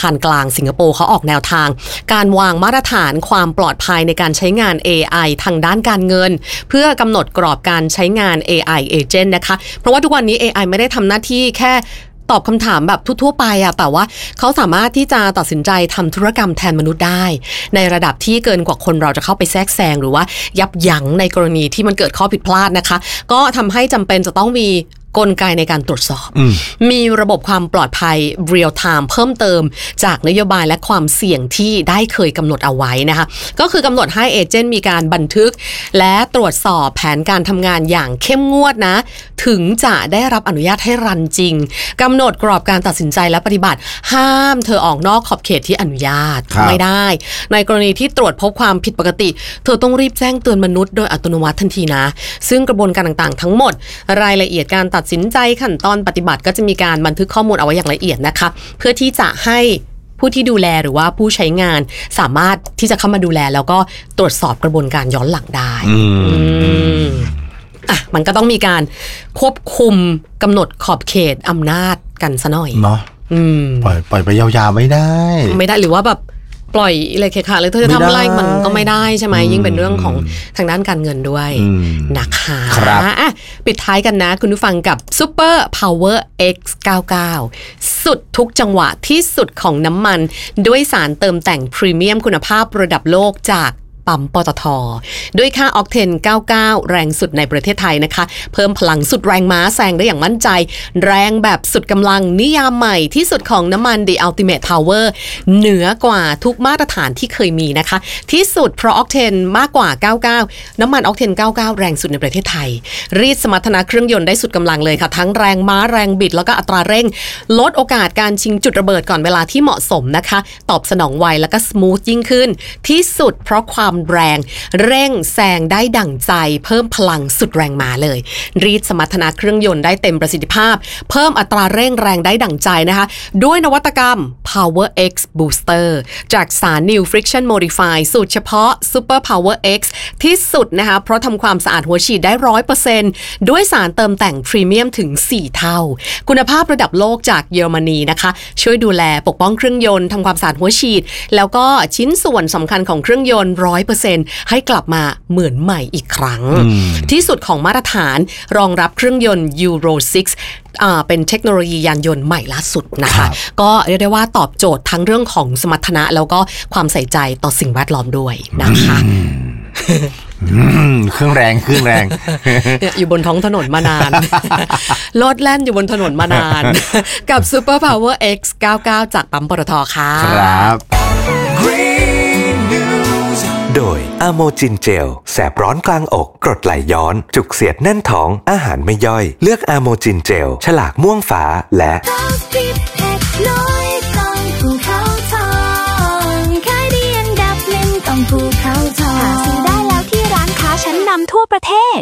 ารกลางสิงคโปร์เขาออกแนวทางการวางมาตรฐานความปลอดภัยในการใช้งาน AI ทางด้านการเงินเพื่อกำหนดกรอบการใช้งาน AI agent นะคะเพราะว่าทุกวันนี้ AI ไม่ได้ทำหน้าที่แค่ตอบคำถามแบบทั่วๆไปอะแต่ว่าเขาสามารถที่จะตัดสินใจทำธุรกรรมแทนมนุษย์ได้ในระดับที่เกินกว่าคนเราจะเข้าไปแทรกแซงหรือว่ายับยั้งในกรณีที่มันเกิดข้อผิดพลาดนะคะก็ทำให้จำเป็นจะต้องมีกลไกในการตรวจสอบมีระบบความปลอดภัย real time เพิ่มเติมจากนโยบายและความเสี่ยงที่ได้เคยกำหนดเอาไว้นะคะก็คือกำหนดให้เอเจนต์มีการบันทึกและตรวจสอบแผนการทำงานอย่างเข้มงวดนะถึงจะได้รับอนุญาตให้รันจริงกำหนดกรอบการตัดสินใจและปฏิบัติห้ามเธอออกนอกขอบเขตที่อนุญาตไม่ได้ในกรณีที่ตรวจพบความผิดปกติเธอต้องรีบแจ้งเตือนมนุษย์โดยอัตโนมัติทันทีนะซึ่งกระบวนการต่างๆทั้งหมดรายละเอียดการตัดสินใจขั้นตอนปฏิบัติก็จะมีการบันทึกข้อมูลเอาไว้อย่างละเอียดนะคะเพื่อที่จะให้ผู้ที่ดูแลหรือว่าผู้ใช้งานสามารถที่จะเข้ามาดูแลแล้วก็ตรวจสอบกระบวนการย้อนหลังได้มันก็ต้องมีการควบคุมกำหนดขอบเขตอำนาจกันซะหน่อยเนาะปล่อยไปยาวๆไม่ได้หรือว่าแบบปล่อยเลยเคค่ะเลยเธอจะทำอะไรมันก็ไม่ได้ใช่ไหมยิ่งเป็นเรื่องของทางด้านการเงินด้วยนะคะปิดท้ายกันนะคุณผู้ฟังกับ Super Power X99 สุดทุกจังหวะที่สุดของน้ำมันด้วยสารเติมแต่งพรีเมียมคุณภาพระดับโลกจากปั๊มปตท.ด้วยค่าออกเทน99แรงสุดในประเทศไทยนะคะเพิ่มพลังสุดแรงม้าแซงได้อย่างมั่นใจแรงแบบสุดกำลังนิยามใหม่ที่สุดของน้ำมัน The Ultimate Power เหนือกว่าทุกมาตรฐานที่เคยมีนะคะที่สุดเพราะออกเทนมากกว่า99น้ำมันออกเทน99แรงสุดในประเทศไทยรีดสมรรถนะเครื่องยนต์ได้สุดกำลังเลยค่ะทั้งแรงม้าแรงบิดแล้วก็อัตราเร่งลดโอกาสการชิงจุดระเบิดก่อนเวลาที่เหมาะสมนะคะตอบสนองไวแล้วก็สมูทยิ่งขึ้นที่สุดเพราะความแรงเร่งแซงได้ดั่งใจเพิ่มพลังสุดแรงม้าเลยรีดสมรรถนะเครื่องยนต์ได้เต็มประสิทธิภาพเพิ่มอัตราเร่งแรงได้ดั่งใจนะคะด้วยนวัตกรรม Power X Booster จากสาร New Friction Modify สูตรเฉพาะ Super Power X ที่สุดนะคะเพราะทำความสะอาดหัวฉีดได้ 100% ด้วยสารเติมแต่งพรีเมียมถึง4เท่าคุณภาพระดับโลกจากเยอรมนีนะคะช่วยดูแลปกป้องเครื่องยนต์ทำความสะอาดหัวฉีดแล้วก็ชิ้นส่วนสำคัญของเครื่องยนต์ 100% ให้กลับมาเหมือนใหม่อีกครั้งที่สุดของมาตรฐานรองรับเครื่องยนต์ Euro 6เป็นเทคโนโลยียานยนต์ใหม่ล่าสุดนะคะก็เรียกได้ว่าตอบโจทย์ทั้งเรื่องของสมรรถนะแล้วก็ความใส่ใจต่อสิ่งแวดล้อมด้วยนะคะเครื่องแรงอยู่บนท้องถนนมานานรถแล่นอยู่บนถนนมานานกับ Super Power X99 จากปั๊มปตท.ค่ะครับโดยอะโมจินเจลแสบร้อนกลางอกกรดไหลย้อนจุกเสียดแน่นท้องอาหารไม่ย่อยเลือกอะโมจินเจลฉลากม่วงฟ้าและหาซื้อได้แล้วที่ร้านค้าชั้นนำทั่วประเทศ